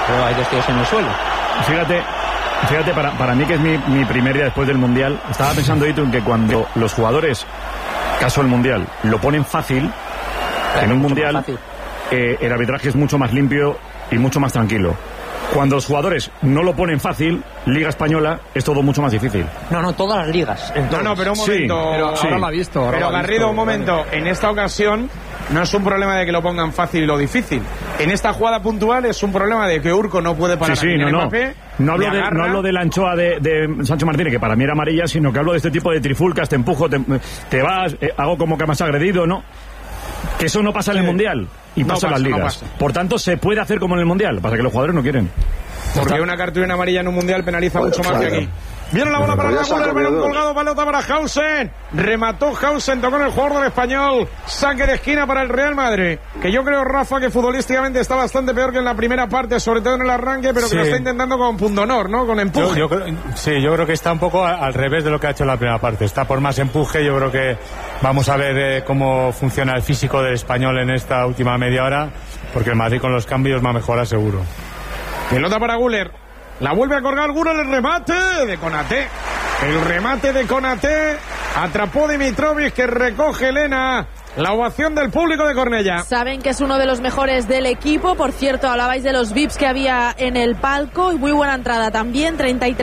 pero hay 2 tíos en el suelo. Fíjate, para mí que es mi primer día después del Mundial, estaba pensando, Itu, en que cuando los jugadores, caso el Mundial, lo ponen fácil, en un Mundial el arbitraje es mucho más limpio y mucho más tranquilo. Cuando los jugadores no lo ponen fácil, Liga Española, es todo mucho más difícil. No, todas las ligas. No, pero un momento. Ahora lo ha visto. Pero Garrido, un momento. En esta ocasión no es un problema de que lo pongan fácil y lo difícil. En esta jugada puntual es un problema de que Urco no puede parar. No hablo de la anchoa de Sancho Martínez, que para mí era amarilla, sino que hablo de este tipo de trifulcas, te empujo, te vas, hago como que me has agredido, ¿no? Que eso no pasa en el Mundial y pasa en las ligas. Por tanto, se puede hacer como en el Mundial, pasa que los jugadores no quieren. Porque una cartulina amarilla en un Mundial penaliza mucho más que aquí. Viene la bola para Guller, balón colgado, pelota para Hausen. Remató Hausen, tocó en el jugador del Español. Saque de esquina para el Real Madrid. Que yo creo, Rafa, que futbolísticamente está bastante peor que en la primera parte, sobre todo en el arranque, pero que lo está intentando con pundonor, ¿no? Con empuje. Yo creo que está un poco al revés de lo que ha hecho en la primera parte. Está por más empuje. Yo creo que vamos a ver cómo funciona el físico del Español en esta última media hora, porque el Madrid con los cambios va a mejorar seguro. Pelota para Guller. La vuelve a colgar Guller, el remate de Konaté. El remate de Konaté. Atrapó Dimitrovic, que recoge Elena. La ovación del público de Cornellá. Saben que es uno de los mejores del equipo. Por cierto, hablabais de los VIPs que había en el palco. Y muy buena entrada también.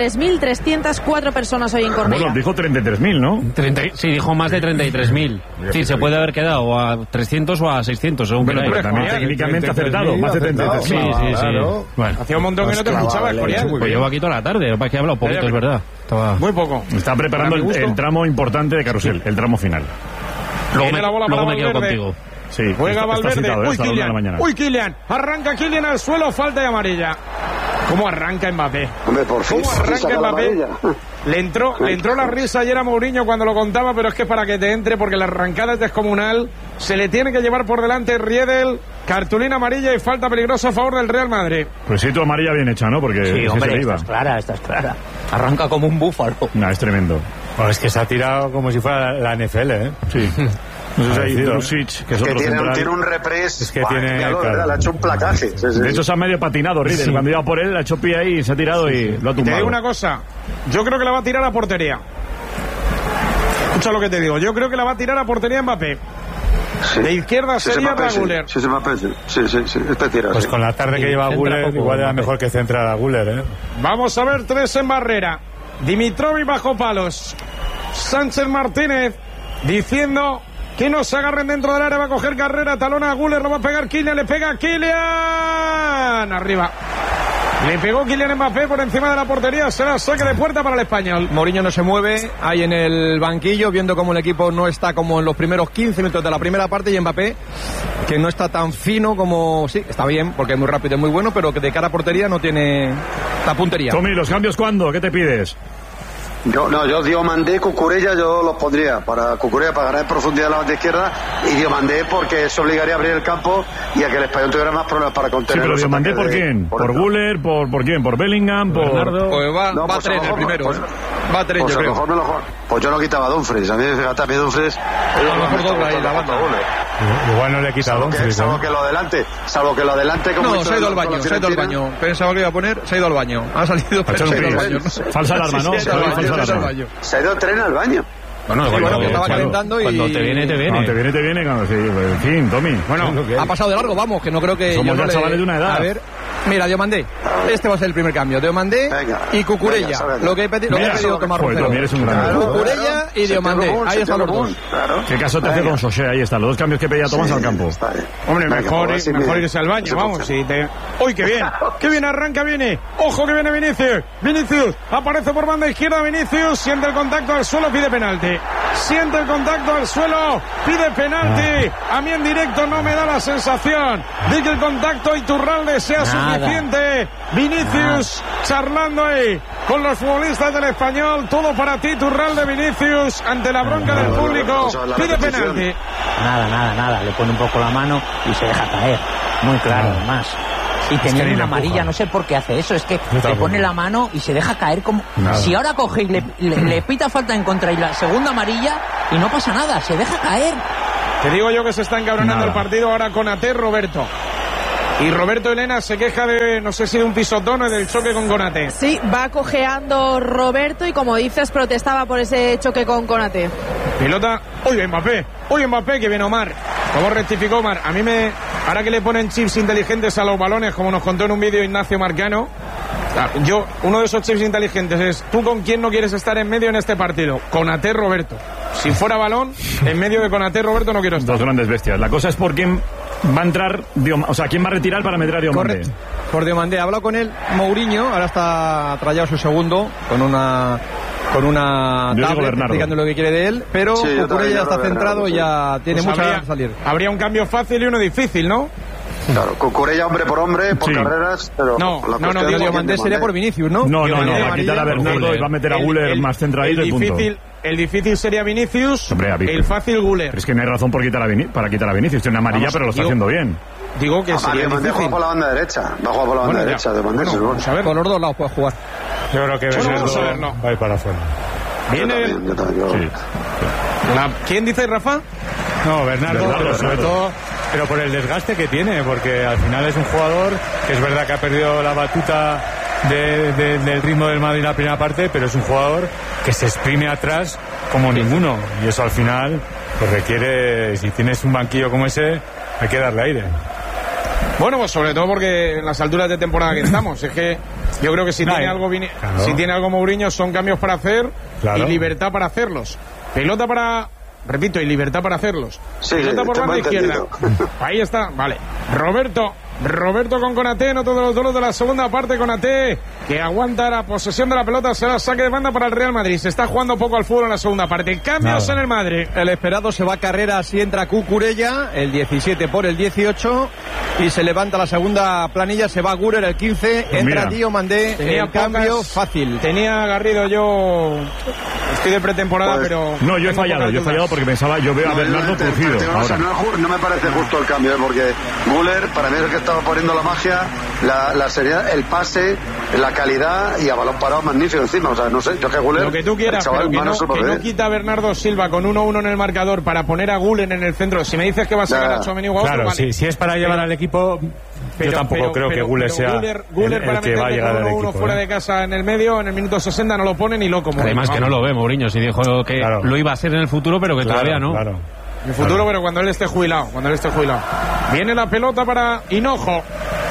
33.304 personas hoy en Cornellá. Bueno, dijo 33.000, ¿no? Sí, dijo más de 33.000. Sí, se puede haber quedado a 300 o a 600, según bueno, pero también técnicamente acertado. Más de 33.000. Sí. Claro. Bueno, hacía un montón que no te escuchaba, Escorial. Pues llevo aquí toda la tarde. Para que he hablado poquito, es verdad. Muy poco. Está preparando el tramo importante de Carrusel, el tramo final. Luego me quedo contigo. Sí, juega Valverde. Citado, Uy, Kylian. Arranca Kylian al suelo, falta de amarilla. ¿Cómo arranca Mbappé? Hombre, por fin. ¿Cómo arranca Mbappé? Le entró la risa ayer a Mourinho cuando lo contaba, pero es que para que te entre, porque la arrancada es descomunal. Se le tiene que llevar por delante Riedel. Cartulina amarilla y falta peligrosa a favor del Real Madrid. Pues sí, tu amarilla bien hecha, ¿no? Porque sí, hombre, esta es clara. Arranca como un búfalo. No, es tremendo. Pues es que se ha tirado como si fuera la NFL, ¿eh? Sí. No sé si hay Drusic, que es otro central. Tiene un repres. Es que tiene. Claro, le ha hecho un placaje. De hecho, se ha medio patinado Riedel. Sí. Cuando iba por él, le ha hecho pie ahí, se ha tirado y lo ha tumbado. Te digo una cosa. Yo creo que la va a tirar a portería. Escucha lo que te digo. Yo creo que la va a tirar a portería Mbappé. Sí. De izquierda sería para Guller. Sí, este tira. Pues con la tarde que lleva Guller, igual era mejor que centrar a Guller, ¿eh? Vamos a ver 3 en barrera. Dimitrovic bajo palos. Sánchez Martínez diciendo que no se agarren dentro del área. Va a coger carrera, talona a Guller, lo va a pegar Kylian, le pega Kylian. Arriba. Le pegó Kylian Mbappé por encima de la portería. Será saque de puerta para el Español. Mourinho no se mueve ahí en el banquillo, viendo cómo el equipo no está como en los primeros 15 minutos de la primera parte, y Mbappé, que no está tan fino como... Sí, está bien, porque es muy rápido y muy bueno, pero que de cara a portería no tiene la puntería. Tommy, ¿los cambios cuándo? ¿Qué te pides? Yo Diomandé, Cucurella, yo los pondría para Cucurella para ganar en profundidad la banda izquierda, y Diomandé porque eso obligaría a abrir el campo y a que el Español tuviera más problemas para contener. Sí, pero Diomandé ¿por quién? ¿Por Guller? ¿Por quién? ¿Por Bellingham? ¿Por Bernardo? Pues va a 3 el primero. Va a 3, yo creo. Pues yo no quitaba a Dumfries. A mí me fíjate, a mí Dumfries. A lo mejor dobla ahí la banda. Igual no le quita a Dumfries. Salvo que lo adelante. No, se ha ido al baño. Pensaba que iba a poner, se ha ido al baño. Ha salido, pero se ha ido al baño. Falsa alarma, ¿no? Se ha ido tren al baño. Bueno, que estaba calentando y... Cuando te viene, te viene. Cuando te viene, te viene. Cuando en fin, Tommy. Bueno, ha pasado de largo, vamos, que no creo que... Somos ya chavales de una edad. A ver, mira, Diomandé. Este va a ser el primer cambio. Diomandé y Cucurella. Lo que he pedido tomar Rocero. Cucurella y Diomandé. Ahí están los dos. ¿Qué caso te hace con Sosé? Ahí están los dos cambios que pedía Tomás al campo. Hombre, mejor irse al baño, vamos. ¡Uy, qué bien! ¡Qué bien arranca, viene! ¡Ojo que viene Vinicius! Vinicius aparece por banda izquierda. Vinicius siente el contacto al suelo, pide penalti. Siente el contacto al suelo, pide penalti. A mí en directo no me da la sensación de que el contacto Iturralde sea suficiente. Vinicius charlando ahí con los futbolistas del Español. Todo para ti, Iturralde. Vinicius ante la bronca del público, pide penalti. Nada, le pone un poco la mano y se deja caer. Muy claro, además. Y tenía una amarilla, no sé por qué hace eso, es que le pone la mano y se deja caer como... Nada. Si ahora coge y le pita falta en contra y la segunda amarilla y no pasa nada, se deja caer. Te digo yo que se está encabronando el partido ahora con Konaté, Roberto. Y Roberto Elena se queja de, no sé si de un pisotón o del choque con Konaté. Sí, va cojeando Roberto y como dices, protestaba por ese choque con Konaté. Pilota, Mbappé, que viene Omar. ¿Cómo rectificó Omar? A mí ahora que le ponen chips inteligentes a los balones, como nos contó en un vídeo Ignacio Marcano, uno de esos chips inteligentes es, ¿tú con quién no quieres estar en medio en este partido? Konaté, Roberto. Si fuera balón, en medio de Konaté, Roberto no quiero estar. Dos grandes bestias. La cosa es por quién va a entrar, quién va a retirar para meter a Diomandé. Correcto. Por Diomandé. Ha hablado con él Mourinho, ahora está trayado su segundo con una tablet explicando lo que quiere de él, pero Cucurella ya está centrado y ya tiene mucha ganas de salir. Habría un cambio fácil y uno difícil, ¿no? Claro, Cucurella hombre por hombre, por carreras, pero... No, Diomandé sería por Vinicius, ¿no? No, va a quitar a Bernardo y va a meter a Güler más centradito y punto. El difícil sería Vinicius, el fácil Güler. Pero es que no hay razón para quitar a Vinicius. Tiene una amarilla, pero lo está haciendo bien. Digo que sería difícil. Va a jugar por la banda derecha. Va a jugar por la banda derecha. Vamos a ver. Por los dos lados puede jugar. Yo creo que Bernardo va a ir para afuera. Viene... ¿Quién dice, Rafa? No, Bernardo, pero sobre todo... Pero por el desgaste que tiene, porque al final es un jugador que es verdad que ha perdido la batuta del ritmo del Madrid en la primera parte, pero es un jugador que se exprime atrás como ninguno, y eso al final pues requiere, si tienes un banquillo como ese, hay que darle aire. Bueno, pues sobre todo porque en las alturas de temporada que estamos, es que yo creo que si tiene algo Mourinho son cambios para hacer y libertad para hacerlos. Pelota para... Repito, y libertad para hacerlos. Pelota por banda izquierda. Ahí está, vale. Roberto con Konaté, no todos los duelos de la segunda parte. Konaté, que aguanta la posesión de la pelota, será saque de banda para el Real Madrid. Se está jugando poco al fútbol en la segunda parte. Cambios en el Madrid. El esperado se va a Carreras y entra Cucurella, el 17 por el 18, y se levanta la segunda planilla, se va Güler el 15, entra Diomandé, el cambio fácil. Tenía Garrido yo... Estoy de pretemporada, pero... No, yo he fallado porque pensaba, yo veo a Bernardo crujido. No me parece justo el cambio, porque Güler, para mí es el que estaba poniendo la magia, la seriedad, el pase, la calidad y a balón parado magnífico encima. O sea, no sé, yo que Güler... Lo que tú quieras, pero que no quita a Bernardo Silva con 1-1 en el marcador para poner a Güler en el centro. Si me dices que va a sacar a Tchouaméni o a otro, vale. Si es para llevar al equipo... Yo tampoco creo que Güler sea el que va a llegar al equipo. Fuera de casa en el medio, en el minuto 60 no lo pone ni loco. Además que no lo ve Mourinho, si dijo que lo iba a hacer en el futuro, pero que todavía no. En el futuro, pero cuando él esté jubilado. Viene la pelota para Hinojo,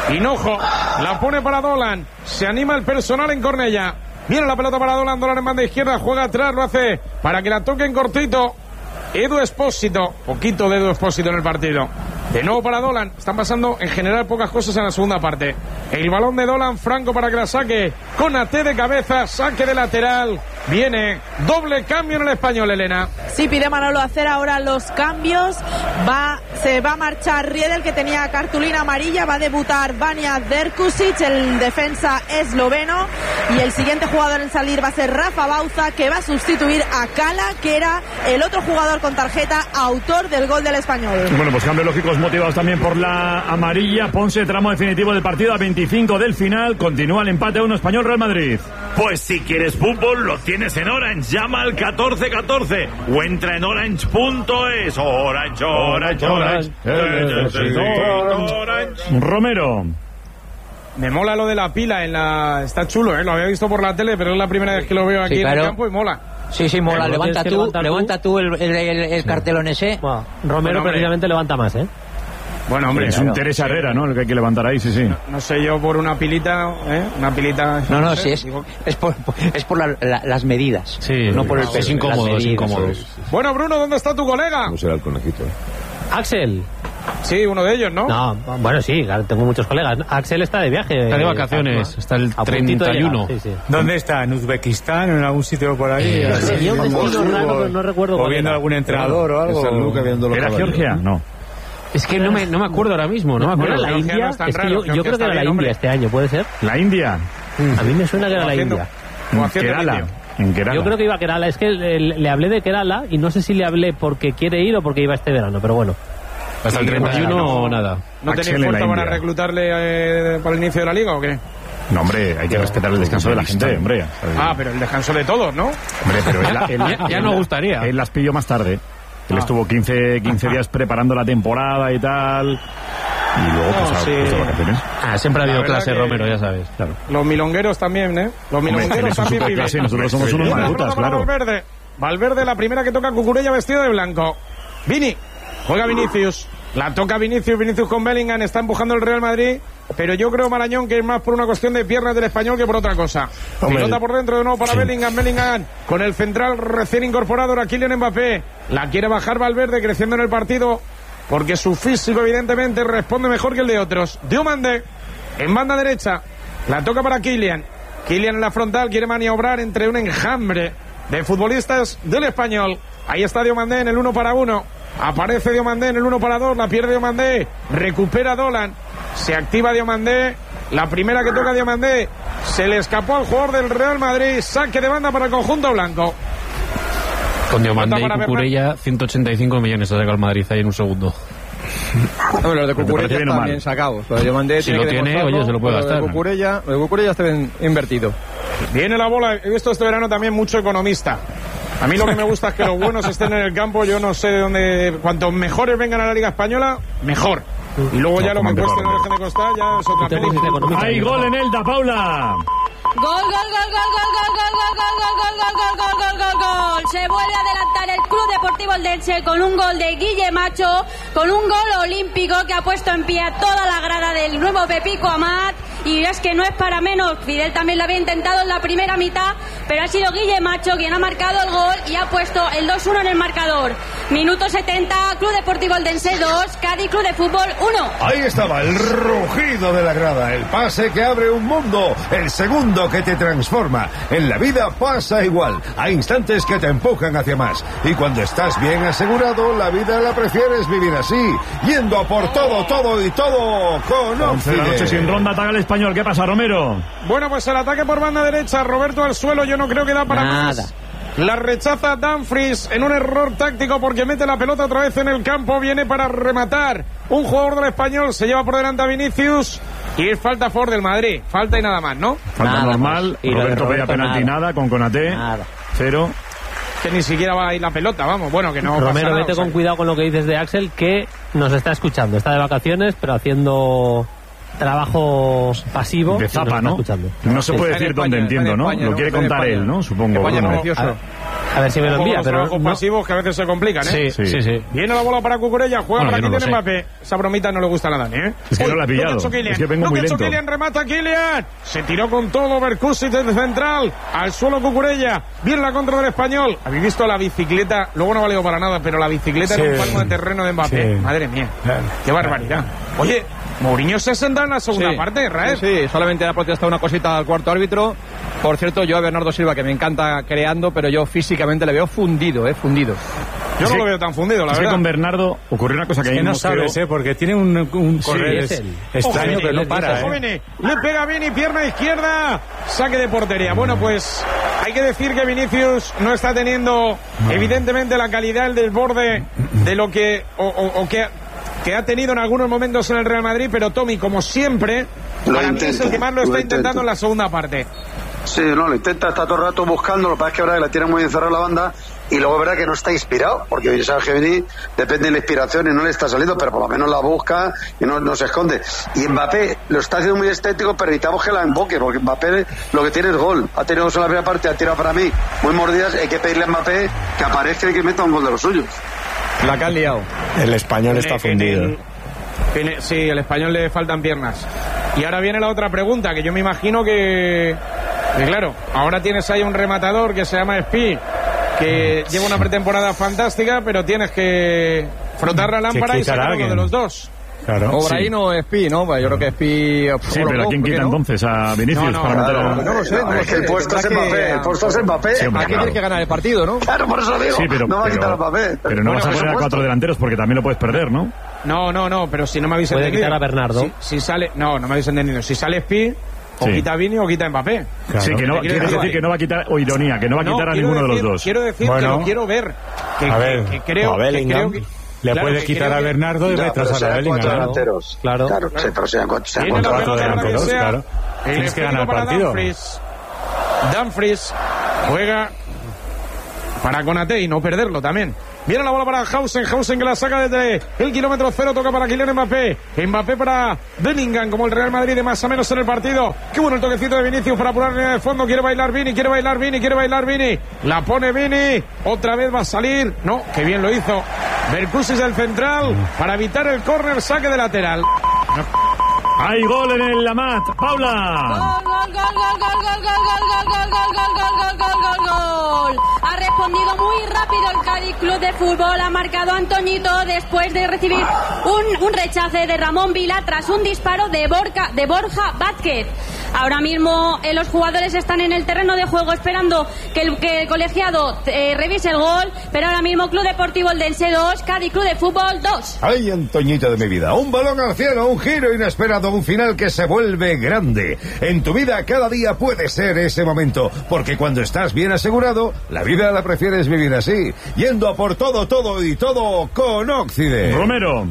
la pone para Dolan. Se anima el personal en Cornellà. Viene la pelota para Dolan en banda izquierda, juega atrás, lo hace para que la toquen cortito. Edu Espósito, poquito de Edu Espósito en el partido. De nuevo para Dolan. Están pasando en general pocas cosas en la segunda parte. El balón de Dolan, Franco para que la saque. Konaté de cabeza, saque de lateral. Viene doble cambio en el Español, Elena. Sí, pide Manolo hacer ahora los cambios. Se va a marchar Riedel, que tenía cartulina amarilla. Va a debutar Vanja Drkušić, el defensa esloveno. Y el siguiente jugador en salir va a ser Rafa Bauza, que va a sustituir a Cala, que era el otro jugador con tarjeta, autor del gol del Español. Bueno, pues cambios lógicos motivados también por la amarilla. Ponce, tramo definitivo del partido a 25 del final. Continúa el empate 1 Español Real Madrid. Pues si quieres fútbol, lo tienes en Orange. Llama al 1414 o entra en orange.es. Orange. Romero. Me mola lo de la pila está chulo, lo había visto por la tele, pero es la primera vez que lo veo aquí en el campo y mola. Sí, mola. Levanta tú el cartelón ese. Bueno, Romero precisamente levanta más, ¿eh? Bueno, hombre, es un Teresa Herrera, ¿no? El que hay que levantar ahí, sí. No sé yo por una pilita, Una pilita... No, sí, es por las medidas. Sí, no por el peso. Es incómodo. Bueno, Bruno, ¿dónde está tu colega? ¿Cómo será el conejito? Axel. Sí, uno de ellos, ¿no? No, bueno, sí, claro, tengo muchos colegas. Axel está de viaje. Está de vacaciones, está el 31. Sí. ¿Dónde está? ¿En Uzbekistán? ¿En algún sitio por ahí? Tenía un destino raro, pero no recuerdo. O viendo algún entrenador o algo. ¿Era Georgia? No. Es que no me acuerdo ahora mismo, no me acuerdo. ¿No era la India? Es que yo creo que era la India este año, ¿puede ser? ¿La India? A mí me suena que era la India. En Kerala. Yo creo que iba a Kerala. Es que le hablé de Kerala y no sé si le hablé porque quiere ir o porque iba este verano, pero bueno. Hasta el 31 o nada. ¿No tenéis fuerza para reclutarle para el inicio de la liga o qué? No, hombre, hay que respetar el descanso de la gente, hombre. Pero el descanso de todos, ¿no? Hombre, pero ya no gustaría. Él las pilló más tarde. Él estuvo 15 días preparando la temporada y tal. Y luego, pues de vacaciones. Siempre ha habido clase, que Romero, ya sabes. Claro. Los milongueros también, ¿eh? Los milongueros también viven. Clase, nosotros somos unos maledutas, claro. Valverde, la primera que toca Cucurella vestido de blanco. Vini, juega Vinicius. La toca Vinicius con Bellingham, está empujando el Real Madrid, pero yo creo, Marañón, que es más por una cuestión de piernas del español que por otra cosa. Pelota por dentro de nuevo para Bellingham con el central recién incorporado, ahora Kylian Mbappé. La quiere bajar Valverde, creciendo en el partido, porque su físico evidentemente responde mejor que el de otros. Diomandé en banda derecha, la toca para Kylian en la frontal, quiere maniobrar entre un enjambre de futbolistas del español. Ahí está Diomandé en el 1 para 1. Aparece Diomandé en el 1 para 2, la pierde Diomandé, recupera Dolan, se activa Diomandé, la primera que toca Diomandé, se le escapó al jugador del Real Madrid, saque de banda para el conjunto blanco. Con Diomandé y Cucurella, 185 millones ha sacado el Madrid ahí en un segundo. No, los de Cucurella están bien sacados. Los de Diomandé si lo tiene, oye, se lo puede gastar. Los de Cucurella está bien invertido. Viene la bola, he visto este verano también mucho economista. A mí lo que me gusta es que los buenos estén en el campo. Yo no sé de dónde. Cuantos mejores vengan a la Liga Española, mejor. Y luego ya lo que cueste no dejen de costar, ya es otra película. ¡Hay gol en Elda, Paula! Gol. Se vuelve a adelantar el Club Deportivo Eldense con un gol de Guille Macho, con un gol olímpico que ha puesto en pie a toda la grada del nuevo Pepico Amat. Y es que no es para menos, Fidel también lo había intentado en la primera mitad, pero ha sido Guille Macho quien ha marcado el gol y ha puesto el 2-1 en el marcador. Minuto 70, Club Deportivo Eldense 2, Cádiz Club de Fútbol 1. Ahí estaba el rugido de la grada, el pase que abre un mundo, el segundo que te transforma. En la vida pasa igual, hay instantes que te empujan hacia más, y cuando estás bien asegurado, la vida la prefieres vivir así, yendo a por todo con 11 de la noche sin ronda, ataca el Español. ¿Qué pasa, Romero? Bueno, pues el ataque por banda derecha, Roberto al suelo, yo no creo que da para más. La rechaza Dumfries en un error táctico porque mete la pelota otra vez en el campo, viene para rematar. Un jugador del Español se lleva por delante a Vinicius y es falta a favor del Madrid. Falta y nada más, ¿no? Falta nada normal, más. Roberto pedía penalti nada, con Konaté, 0. Que ni siquiera va a ir la pelota, vamos, bueno, que no. Romero, vete con cuidado con lo que dices de Axel, que nos está escuchando. Está de vacaciones, pero haciendo trabajo pasivo. De zapa, ¿no? No se puede decir dónde, entiendo, ¿no? Lo quiere contar él, ¿no? Supongo. A ver si me lo envía, pero trabajos pasivos que a veces se complican, ¿eh? Sí. Viene la bola para Cucurella, juega para Kylian Mbappé. Esa bromita no le gusta a Dani, ¿eh? Es que no la ha pillado. Es que vengo muy lento. Kylian, remata Kylian. Se tiró con todo Berkusic desde central. Al suelo Cucurella. Viene la contra del Español. ¿Habéis visto la bicicleta? Luego no ha valido para nada, pero la bicicleta en un palmo de terreno de Mbappé. Madre mía. Qué barbaridad. Oye, Mourinho se senta en la segunda parte, Raed. Sí, solamente ha protestado una cosita al cuarto árbitro. Por cierto, yo a Bernardo Silva, que me encanta creando, pero yo físicamente le veo fundido. Yo no lo veo tan fundido, la verdad. Es que con Bernardo ocurrió una cosa que no sabes, porque tiene un correr extraño, pero no para. Le pega Vini, pierna izquierda, saque de portería. Bueno, pues hay que decir que Vinicius no está teniendo, evidentemente, la calidad, el desborde de lo que que ha tenido en algunos momentos en el Real Madrid, pero Tommy, como siempre, para mí es el que más lo está intentando en la segunda parte. Sí, no, lo intenta, está todo el rato buscando, lo que pasa es que ahora la tiene muy encerrada la banda y luego es verdad que no está inspirado, porque sabes que Vini depende de la inspiración y no le está saliendo, pero por lo menos la busca y no se esconde. Y Mbappé lo está haciendo muy estético, pero necesitamos que la emboque, porque Mbappé lo que tiene es gol. Ha tenido dos en la primera parte, ha tirado para mí muy mordidas, hay que pedirle a Mbappé que aparezca y que meta un gol de los suyos. La que han liado. El español está fundido. Sí, el español le faltan piernas. Y ahora viene la otra pregunta, que yo me imagino que claro, ahora tienes ahí un rematador que se llama Spi, que lleva una pretemporada fantástica, pero tienes que frotar la lámpara y sacar uno de los dos. Claro. O Brahim o Spi, ¿no? Pues yo creo que Spi... Sí, pero ¿a quién quita entonces? ¿A Vinicius para meter a... No lo sé. El puesto es Mbappé. El puesto es Mbappé. Sí, aquí tienes que ganar el partido, ¿no? Claro, por eso digo. Sí, pero, no va a quitar a Mbappé. Pero no vas a poner a 4 delanteros porque también lo puedes perder, ¿no? No, pero si no me habéis entendido. Puede quitar a Bernardo. Si sale... No me habéis entendido. Si sale Spi... O quita a Vini o quita a Mbappé. Claro. Sí, que no, quiere decir que no va a quitar, o ironía, que no va a quitar a ninguno de los dos. Quiero decir que lo quiero ver. Que creo que... Le puedes quitar a Bernardo y retrasar a Bellingham. Claro. Sí, pero sean 4 delanteros, claro. Tienes que ganar el partido. Dumfries juega para Konaté y no perderlo también. Viene la bola para Hausen que la saca desde el kilómetro 0, toca para Kylian Mbappé. Mbappé para Bellingham, como el Real Madrid de más o menos en el partido. Qué bueno el toquecito de Vinicius para apurar la línea de fondo. Quiere bailar Vini. La pone Vini. Otra vez va a salir. No, qué bien lo hizo. Berkusic del central para evitar el córner, saque de lateral. Hay gol en el Amat. Paula. Gol. Ha respondido muy rápido el Cádiz Club de Fútbol. Ha marcado Antoñito después de recibir un rechace de Ramón Vila tras un disparo de Borja Vázquez. Ahora mismo los jugadores están en el terreno de juego esperando que el colegiado revise el gol, pero ahora mismo Club Deportivo Eldense 2, Cádiz Club de Fútbol 2. Ay, Antoñito de mi vida, un balón al cielo, un giro inesperado, un final que se vuelve grande. En tu vida cada día puede ser ese momento, porque cuando estás bien asegurado, la vida la prefieres vivir así, yendo a por todo con Occident. Romero.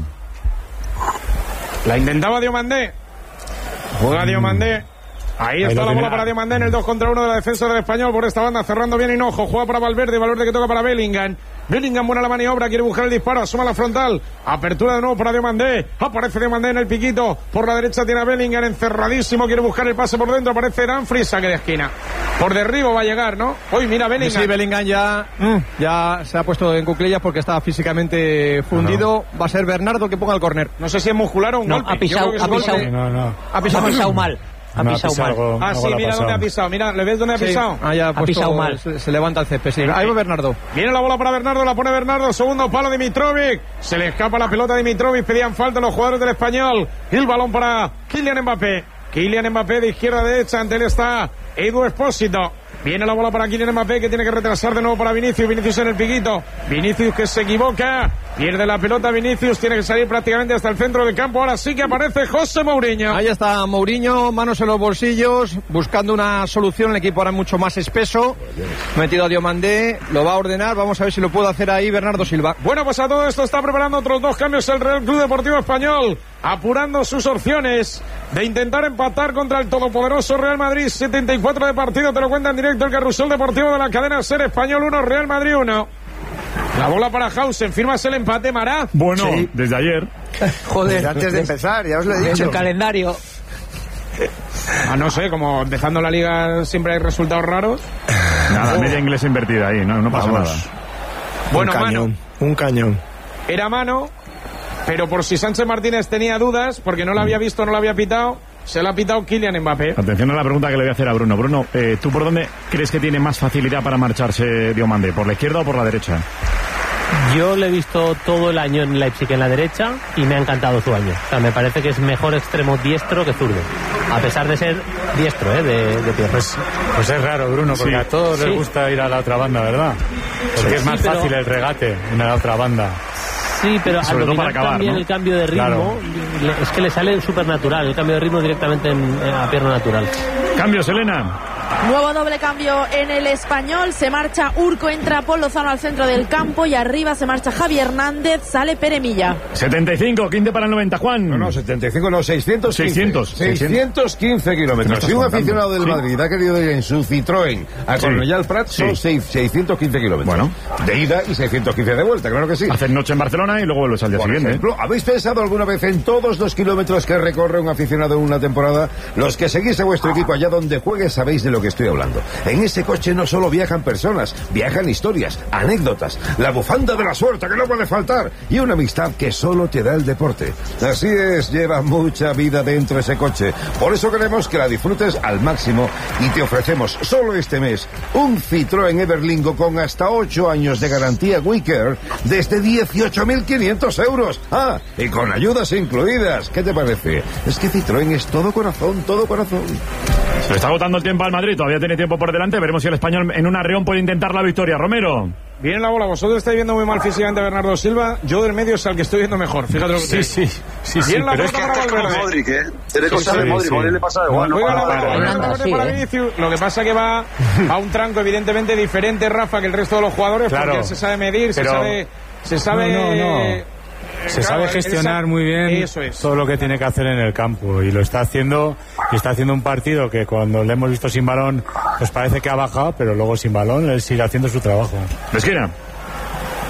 La intentaba Diomandé. Juega Diomandé. Ahí está la bola para Diomandé en el 2 contra 1 de la defensa del Español por esta banda, cerrando bien Hinojo, juega para Valverde que toca para Bellingham. Bellingham, buena la maniobra, quiere buscar el disparo, asoma la frontal, apertura de nuevo para Diomandé, aparece Diomandé en el piquito, por la derecha tiene a Bellingham encerradísimo, quiere buscar el pase por dentro, aparece Dumfries, saque de esquina. Por derribo va a llegar, ¿no? Hoy mira Bellingham. Sí, Bellingham ya se ha puesto en cuclillas porque está físicamente fundido. Va a ser Bernardo que ponga el córner. No sé si es muscular o un golpe. Ha pisado mal. Ha pisado mal. Sí, mira dónde ha pisado. Mira, ¿le ves dónde ha pisado? Ha pisado mal. Se levanta el césped, sí. Ahí va Bernardo. Viene la bola para Bernardo, la pone Bernardo. Segundo palo Dimitrovic. Se le escapa la pelota a Dimitrovic. Pedían falta los jugadores del Español. Y el balón para Kylian Mbappé. Kylian Mbappé de izquierda a derecha. Ante él está Edu Expósito. Viene la bola para Kylian Mbappé, que tiene que retrasar de nuevo para Vinicius. Vinicius en el piquito. Vinicius que se equivoca. Pierde la pelota Vinicius. Tiene que salir prácticamente hasta el centro del campo. Ahora sí que aparece José Mourinho. Ahí está Mourinho, manos en los bolsillos, buscando una solución. El equipo ahora mucho más espeso. Metido a Diomandé. Lo va a ordenar. Vamos a ver si lo puede hacer ahí Bernardo Silva. Bueno, pues a todo esto está preparando otros 2 cambios el Real Club Deportivo Español. Apurando sus opciones de intentar empatar contra el todopoderoso Real Madrid. 74 de partido, te lo cuenta en directo el Carrusel Deportivo de la cadena SER. Español 1, Real Madrid 1. La bola para Hausen, firmas el empate, Mará. Bueno, sí. Desde ayer. Joder, antes de empezar, ya os lo he dicho. El calendario. No sé, como empezando la liga siempre hay resultados raros. Nada, media inglesa invertida ahí, no pasa nada. Bueno, un cañón. Era mano, pero por si Sánchez Martínez tenía dudas, porque no la había visto, no la había pitado, se la ha pitado Kylian Mbappé. Atención a la pregunta que le voy a hacer a Bruno. Bruno, ¿tú por dónde crees que tiene más facilidad para marcharse Diomandé? ¿Por la izquierda o por la derecha? Yo le he visto todo el año en Leipzig en la derecha y me ha encantado su año. O sea, me parece que es mejor extremo diestro que zurdo. A pesar de ser diestro, de piernas. Pues es raro, Bruno, porque a todos les gusta ir a la otra banda, ¿verdad? Porque es más fácil el regate en la otra banda. Sí, pero al dominar también el cambio de ritmo, es que le sale súper natural. El cambio de ritmo directamente a pierna natural. Cambios, Elena. Nuevo doble cambio en el Español. Se marcha Urco, entra Paul Lozano al centro del campo y arriba se marcha Javi Hernández, sale Pere Milla. 75, 15 para el 90, Juan. No, 75, no, 615 kilómetros. Si un aficionado del Madrid ha querido ir en su Citroën a Cornellà al Prat, son 615 kilómetros. Bueno. De ida y 615 de vuelta, claro que sí. Hacer noche en Barcelona y luego vuelves al día siguiente. Ejemplo, ¿habéis pensado alguna vez en todos los kilómetros que recorre un aficionado en una temporada? Los que seguís a vuestro equipo allá donde juegue sabéis de lo que estoy hablando. En ese coche no solo viajan personas, viajan historias, anécdotas, la bufanda de la suerte que no puede faltar y una amistad que solo te da el deporte. Así es, lleva mucha vida dentro ese coche. Por eso queremos que la disfrutes al máximo y te ofrecemos solo este mes un Citroën Everlingo con hasta 8 años de garantía WeCare desde 18.500 euros. Ah, y con ayudas incluidas. ¿Qué te parece? Es que Citroën es todo corazón, todo corazón. Se le está agotando el tiempo al Madrid, todavía tiene tiempo por delante. Veremos si el Español en un arreón puede intentar la victoria. Romero. Viene la bola, vosotros estáis viendo muy mal físicamente a Bernardo Silva. Yo del medio es al que estoy viendo mejor. Fíjate lo que te Sí, pero es que está como Modric, Tiene cosas de Modric, Modric le pasa igual. Lo que pasa que va a un tranco evidentemente diferente, Rafa, que el resto de los jugadores, porque él se sabe medir, se sabe gestionar muy bien todo lo que tiene que hacer en el campo y lo está haciendo, y está haciendo un partido que cuando le hemos visto sin balón pues parece que ha bajado, pero luego sin balón él sigue haciendo su trabajo. Esquina.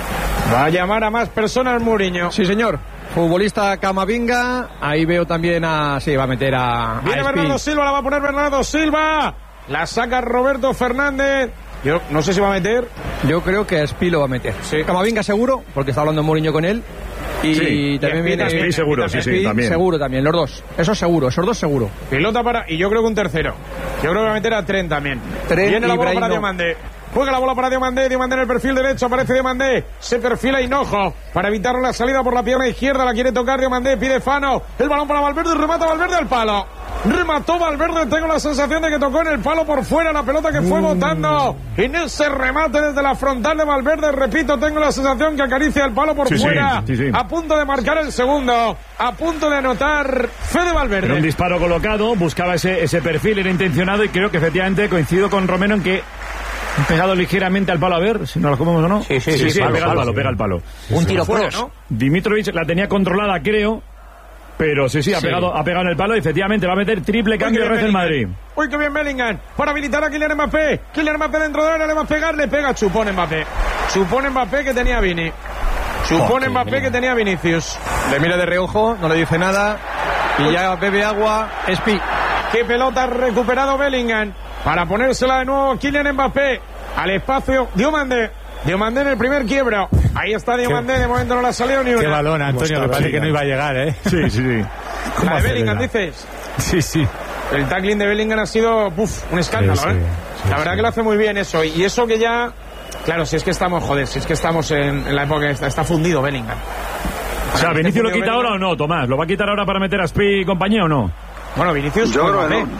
Va a llamar a más personas Mourinho. Sí, señor. Futbolista Camavinga. Ahí veo también sí, va a meter a Viene Bernardo Silva, la va a poner Bernardo Silva. La saca Roberto Fernández. Yo no sé si va a meter. Yo creo que Espi lo va a meter. Sí. Camavinga seguro, porque está hablando Mourinho con él. Y sí, también viene Espi seguro, sí, también. Seguro también, los dos. Eso seguro, esos dos seguro. Pelota para... Y yo creo que un tercero. Yo creo que va a meter a Trent también. Viene la bola para Diomandé. Juega la bola para Diomandé en el perfil derecho, aparece Diomandé, se perfila Hinojo para evitar la salida por la pierna izquierda, la quiere tocar Diomandé, pide Fano, el balón para Valverde, remata Valverde al palo. Remató Valverde, tengo la sensación de que tocó en el palo por fuera la pelota que fue botando. En ese remate desde la frontal de Valverde, repito, tengo la sensación que acaricia el palo por fuera. Sí. A punto de marcar el segundo, a punto de anotar Fede Valverde. Era un disparo colocado, buscaba ese perfil, era intencionado y creo que efectivamente coincido con Romero en que han pegado ligeramente al palo, a ver si nos lo comemos o no. Sí, pega al palo. Un tiro cross, ¿no? Dimitrovic la tenía controlada, creo. Pero sí, ha pegado en el palo y efectivamente va a meter triple cambio de el Madrid. Uy, qué bien Bellingham, para habilitar a Kylian Mbappé. Kylian Mbappé dentro de la área, le va a pegar, le pega Chupón Mbappé que tenía Vini. Mbappé que tenía Vinicius. Le mira de reojo, no le dice nada y ya bebe agua. Espi. Qué pelota ha recuperado Bellingham para ponérsela de nuevo Kylian Mbappé al espacio. Diomandé en el primer quiebro. Ahí está Diomandé, de momento no la salió ni una. Qué balón, Antonio, que parece que no iba a llegar, ¿eh? Sí. La de Bellingham, dices. Sí. El tackling de Bellingham ha sido un escándalo, ¿eh? La verdad que lo hace muy bien eso. Y eso que ya... Claro, si es que estamos en la época que está fundido Bellingham. O sea, ¿Vinicius lo quita ahora o no, Tomás? ¿Lo va a quitar ahora para meter a Spi y compañía o no? Bueno, Vinicius... Yo creo que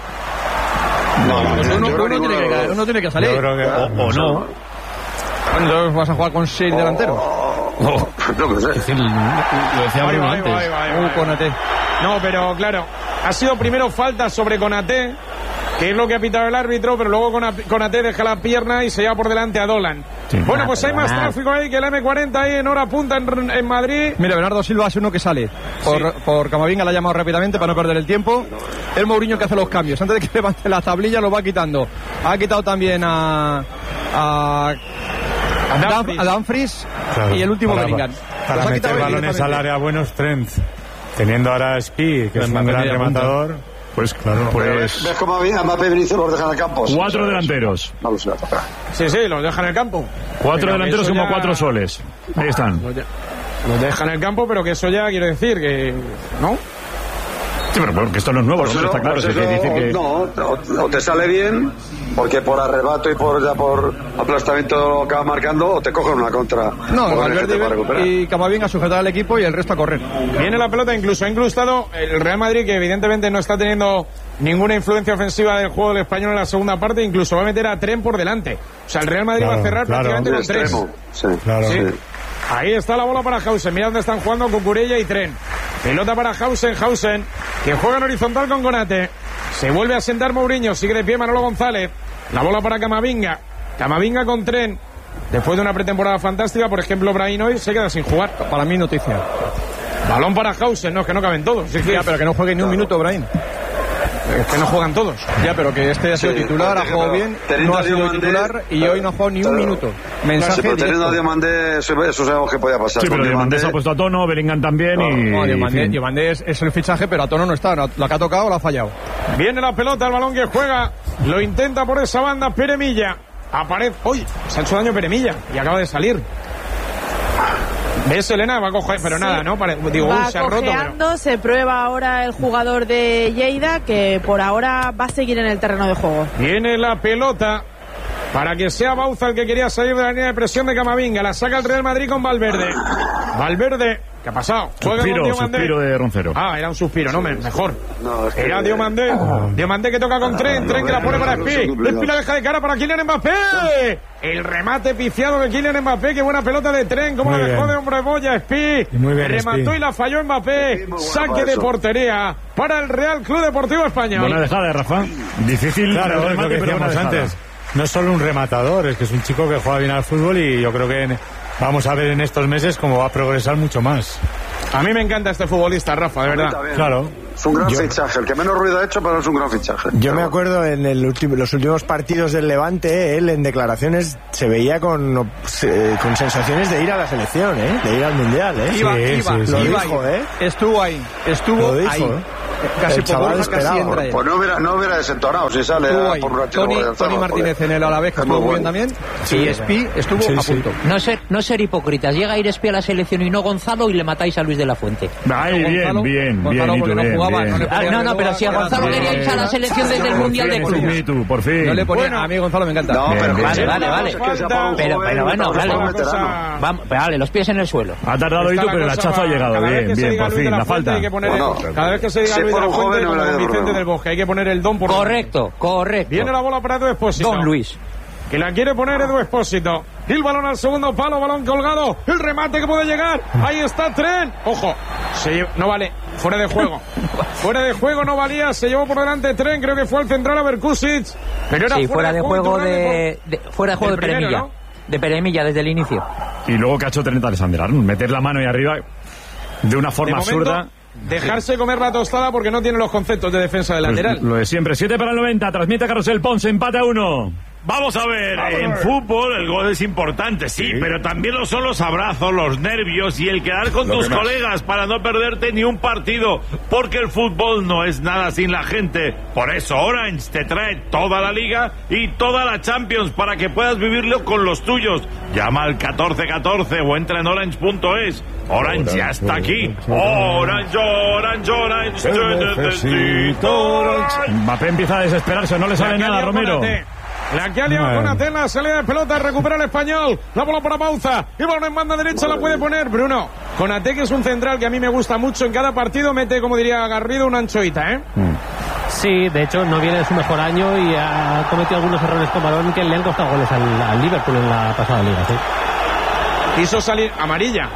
no. Uno tiene que salir. Yo creo que... O no. Entonces vas a jugar con 6 delanteros. No que sé. Lo decía Bruno antes. Konaté. No, pero claro, ha sido primero falta sobre Konaté, que es lo que ha pitado el árbitro, pero luego Konaté deja la pierna y se lleva por delante a Dolan. Sí, bueno, pues hay más tráfico ahí que el M40 ahí en hora punta en Madrid. Mira, Bernardo Silva es uno que sale por Camavinga, la ha llamado rápidamente para no perder el tiempo. El Mourinho que hace los cambios. Antes de que levante la tablilla lo va quitando. Ha quitado también a Dumfries, claro, y el último Bellingham. Para meter balones al área buenos Trent. Teniendo ahora a Spi, que es un gran rematador. Pues claro, ¿Ves cómo a Mbappé y Vinicius los dejan en el campo? 4 delanteros. No lo sé. Sí, los dejan en el campo. 4 delanteros como 4 soles. Ahí están. Los dejan en el campo, pero que eso ya quiere decir que... ¿no? Sí, pero porque esto no es nuevo, pues ¿no? Está claro, pues dice que... No, o te sale bien, porque por arrebato y por aplastamiento acaba marcando, o te cogen una contra. No, Valverde y Camavinga a sujetar al equipo y el resto a correr. Viene la pelota, incluso ha incrustado el Real Madrid, que evidentemente no está teniendo ninguna influencia ofensiva del juego del español en la segunda parte, incluso va a meter a Trent por delante. O sea, el Real Madrid va a cerrar prácticamente con 3. Sí. Ahí está la bola para Hausen. Mira dónde están jugando Cucurella y Trent. Pelota para Hausen, que juega en horizontal con Konaté. Se vuelve a sentar Mourinho, sigue de pie Manolo González. La bola para Camavinga con Trent. Después de una pretemporada fantástica, por ejemplo, Brahim hoy se queda sin jugar. Para mí noticia. Balón para Hausen, no, es que no caben todos. Ya, pero que no juegue ni un minuto, Brahim. Es que no juegan todos. Ya, pero que este ha sido titular, ha jugado bien, no ha sido titular y hoy no ha jugado ni un minuto. Mensaje pero teniendo a Diomandé, eso sabemos que podía pasar. Sí, pero Diomandé se ha puesto a tono, Bellingham también y... Diomandé es el fichaje, pero a tono no está. La que ha tocado la ha fallado. Viene la pelota, el balón que juega, lo intenta por esa banda Peremilla. Aparece... ¡Uy! Se ha hecho daño Peremilla y acaba de salir. ¿Ves, Elena? Va a coger, pero sí, nada, ¿no? Se ha roto. Pero... Se prueba ahora el jugador de Lleida, que por ahora va a seguir en el terreno de juego. Viene la pelota para que sea Bauza el que quería salir de la línea de presión de Camavinga. La saca el Real Madrid con Valverde. ¿Qué ha pasado? Suspiro de Roncero. Era un suspiro, no, mejor. No, es que era Diomandé. Diomandé que toca con Trent que la pone para Espi. Espi la deja de cara para Kylian Mbappé. El remate piciado de Kylian Mbappé. Qué buena pelota de Trent. Cómo la dejó de hombre boya Espi. Remató y la falló Mbappé. Saque de portería para el Real Club Deportivo Español. Buena dejada, Rafa. Difícil. Claro, lo que decíamos antes. No es solo un rematador, es que es un chico que juega bien al fútbol y yo creo que vamos a ver en estos meses cómo va a progresar mucho más. A mí me encanta este futbolista, Rafa, de verdad. Claro. Es un gran fichaje, el que menos ruido ha hecho, pero es un gran fichaje. Yo me acuerdo en los últimos partidos del Levante, él en declaraciones se veía con sensaciones de ir a la selección, de ir al Mundial. Iba, lo dijo, Estuvo ahí, Casi por Borja casi entra él. Pues no hubiera desentonado si sale por un ratito. Tony Martínez en el Alavés, que estuvo muy bien también. Y Espi estuvo a punto. No ser hipócritas. Llega a ir Espi a la selección y no Gonzalo y le matáis a Luis de la Fuente. Ay, bien. No, pero si a Gonzalo quería ir a la selección desde el Mundial de Clubes. Por fin. No le ponía, a mí Gonzalo me encanta. No, pero vale. Pero bueno, vale, los pies en el suelo. Ha tardado Itu, pero el hachazo ha llegado. Bien, por fin. La falta. Cada vez que se diga Luis de la Fuente, como Vicente del Bosque, hay que poner el don por... Correcto. Viene la bola para Edu Expósito. Don Luis. Que la quiere poner Edu Expósito. El balón al segundo palo, balón colgado. El remate que puede llegar. Ahí está Tren. Ojo. No vale. Fuera de juego. Fuera de juego no valía. Se llevó por delante Tren. Creo que fue al central a Berkusic. Pero era fuera de juego fuera de juego de Peremilla. ¿no? De Peremilla desde el inicio. Y luego que ha hecho Trent Alexander-Arnold. Meter la mano ahí arriba de una forma absurda. Dejarse comer la tostada porque no tiene los conceptos de defensa del lateral. Lo de siempre. 7 para el 90. Transmite Carrusel Ponce. Empate a 1. Vamos a ver, en fútbol el gol es importante, sí, pero también lo son los abrazos, los nervios y el quedar con tus colegas para no perderte ni un partido, porque el fútbol no es nada sin la gente. Por eso Orange te trae toda la Liga y toda la Champions para que puedas vivirlo con los tuyos. Llama al 1414 o entra en orange.es. Orange ya está aquí. Orange, te necesito. Mbappé empieza a desesperarse, no le sale nada, Romero. La que ha liado Konaté en la salida de pelota, recupera el español, la bola para Bauza, y balón en banda derecha la puede poner Bruno. Konaté, que es un central que a mí me gusta mucho, en cada partido mete, como diría Garrido, una anchoita, Sí, de hecho no viene de su mejor año y ha cometido algunos errores con balón que le han costado goles al Liverpool en la pasada liga, sí. Quiso salir amarilla.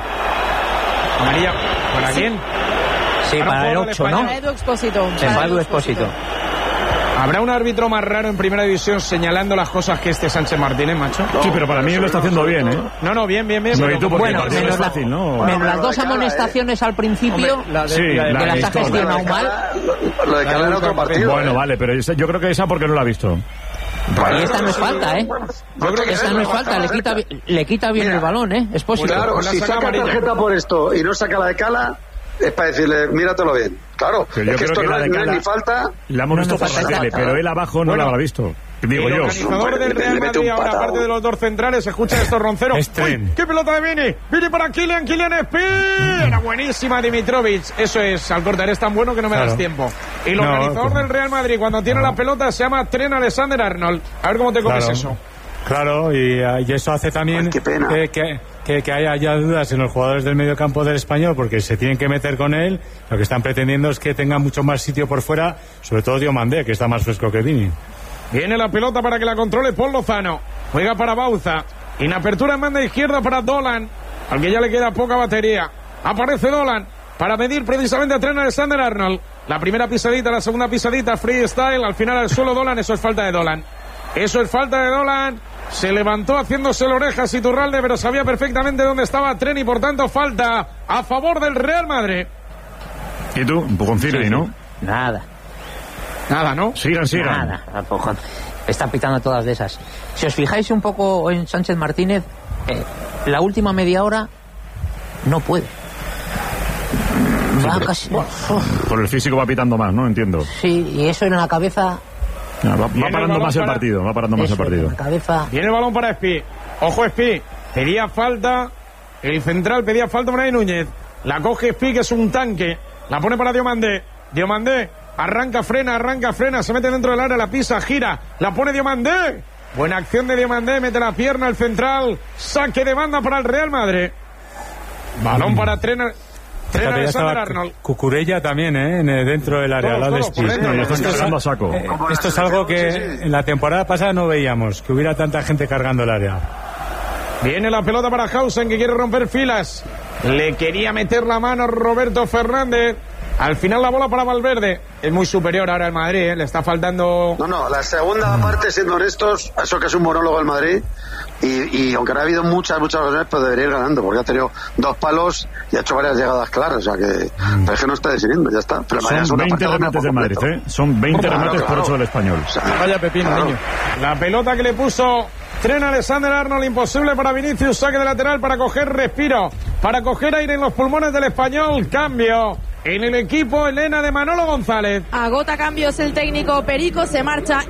¿Para quién? Sí, para el 8, ¿no? Para Edu Expósito. Para Edu Expósito. ¿Habrá un árbitro más raro en Primera División señalando las cosas que este Sánchez Martínez, macho? Sí, pero para mí lo está haciendo bien, No, bien. Bueno, menos fácil, ¿no? Las dos amonestaciones al principio, que las ha gestionado mal. Lo de Calera otro partido. Bueno, vale, pero yo creo que esa porque no la ha visto. Y esta no es falta, Yo creo que esta no es falta, le quita bien el balón, Expósito. Claro, si saca tarjeta por esto y no saca la de Cala, es para decirle, míratelo bien. Claro, pero es que esto no es ni falta. La hemos visto por la tele, pero él abajo no la habrá visto. Digo el yo. organizador del Real Madrid, ahora aparte de los dos centrales, escucha estos ronceros. ¡Uy! ¡Qué pelota de Vini! ¡Vini para Kylian Espi! Era buenísima Dimitrovic. Eso es, Alcorta, eres tan bueno que no me das tiempo. Y el organizador del Real Madrid, cuando tiene la pelota, se llama Trent Alexander-Arnold. A ver cómo te comes eso. Claro, y eso hace también que haya ya dudas en los jugadores del medio campo del Español, porque se tienen que meter con él. Lo que están pretendiendo es que tenga mucho más sitio por fuera, sobre todo Diomandé, que está más fresco que Vini. Viene la pelota para que la controle Paul Lozano. Juega para Bauza. En apertura en banda izquierda para Dolan, al que ya le queda poca batería. Aparece Dolan para medir precisamente a Trent Alexander-Arnold. La primera pisadita, la segunda pisadita, freestyle. Al final al suelo Dolan, eso es falta de Dolan. Se levantó haciéndose la oreja Iturralde, pero sabía perfectamente dónde estaba Tren y por tanto falta a favor del Real Madrid. ¿Y tú? Un poconcito ahí, ¿no? Nada, ¿no? Sigan. Nada, están pitando todas de esas. Si os fijáis un poco en Sánchez Martínez, la última media hora no puede. Va casi... Por el físico va pitando más, ¿no? Entiendo. Sí, y eso en la cabeza... Va parando más el partido, Viene el balón para Espi. Ojo Espi, pedía falta. El central pedía falta para Núñez. La coge Espi, que es un tanque. La pone para Diomandé. Arranca, frena. Se mete dentro del área, la pisa, gira. La pone Diomandé. Buena acción de Diomandé, mete la pierna al central. Saque de banda para el Real Madrid. Balón para Trent Alexander-Arnold. Cucurella también, dentro del área. Esto es algo que en la temporada pasada no veíamos, que hubiera tanta gente cargando el área. Viene la pelota para Hausen, que quiere romper filas. Le quería meter la mano Roberto Fernández. Al final la bola para Valverde. Es muy superior ahora el Madrid, ¿eh? Le está faltando... No, la segunda parte, siendo honestos, eso que es un monólogo el Madrid, y aunque no ha habido muchas ocasiones, pues debería ir ganando, porque ha tenido 2 palos y ha hecho varias llegadas claras, o sea que... Pero es que no está decidiendo, ya está. Pero son 20 remates del Madrid, ¿eh? Son 20 remates por 8 del Español. O sea, vaya pepino, niño. La pelota que le puso Trent Alexander-Arnold, imposible para Vinicius, saque de lateral para coger respiro, para coger aire en los pulmones del Español. Cambio en el equipo, Elena, de Manolo González. Agota cambios el técnico Perico, se marcha